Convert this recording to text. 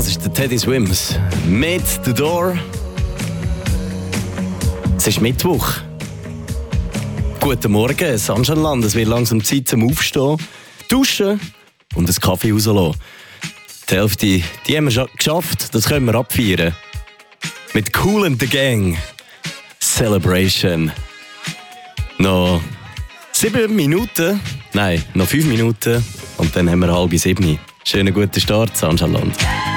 Das ist der Teddy Swims mit The Door. Es ist Mittwoch. Guten Morgen, Sandschanland. Es wird langsam Zeit zum Aufstehen, duschen und einen Kaffee rauslassen. Die Hälfte, die haben wir schon geschafft. Das können wir abfeiern. Mit Kool and the Gang. Celebration. Noch 7 Minuten. Nein, noch 5 Minuten. Und dann haben wir 6:30. Schönen guten Start, Sandschanland.